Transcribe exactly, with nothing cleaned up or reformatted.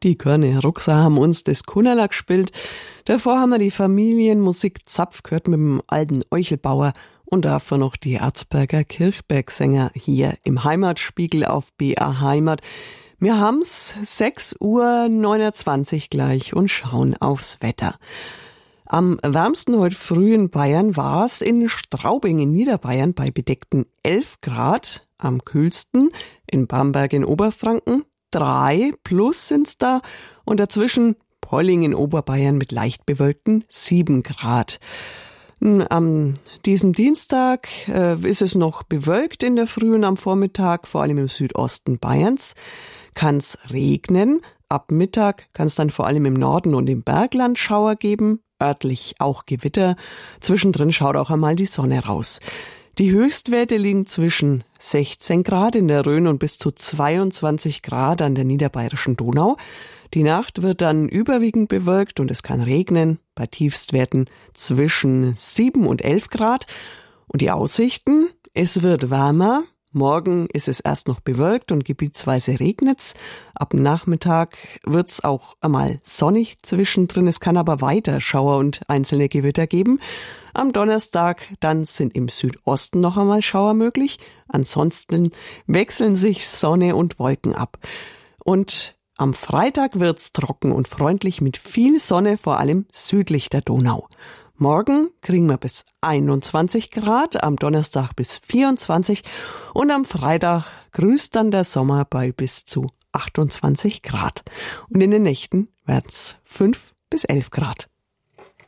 Die Körner Ruckser haben uns das Kunnerler gespielt. Davor haben wir die Familienmusik Zapf gehört mit dem alten Euchelbauer und dafür noch die Erzberger Kirchbergsänger hier im Heimatspiegel auf B R Heimat. Wir haben's sechs Uhr neunundzwanzig gleich und schauen aufs Wetter. Am wärmsten heute früh in Bayern war es in Straubing in Niederbayern bei bedeckten elf Grad. Am kühlsten in Bamberg in Oberfranken drei plus sind's da und dazwischen Polling in Oberbayern mit leicht bewölkten sieben Grad. Am diesem Dienstag äh, ist es noch bewölkt in der Früh und am Vormittag, vor allem im Südosten Bayerns, kann's regnen. Ab Mittag kann's dann vor allem im Norden und im Bergland Schauer geben, örtlich auch Gewitter. Zwischendrin schaut auch einmal die Sonne raus. Die Höchstwerte liegen zwischen sechzehn Grad in der Rhön und bis zu zweiundzwanzig Grad an der niederbayerischen Donau. Die Nacht wird dann überwiegend bewölkt und es kann regnen, bei Tiefstwerten zwischen sieben und elf Grad. Und die Aussichten? Es wird wärmer. Morgen ist es erst noch bewölkt und gebietsweise regnet's. Ab Nachmittag wird's auch einmal sonnig zwischendrin. Es kann aber weiter Schauer und einzelne Gewitter geben. Am Donnerstag dann sind im Südosten noch einmal Schauer möglich. Ansonsten wechseln sich Sonne und Wolken ab. Und am Freitag wird's trocken und freundlich mit viel Sonne, vor allem südlich der Donau. Morgen kriegen wir bis einundzwanzig Grad, am Donnerstag bis vierundzwanzig und am Freitag grüßt dann der Sommer bei bis zu achtundzwanzig Grad. Und in den Nächten wird's fünf bis elf Grad.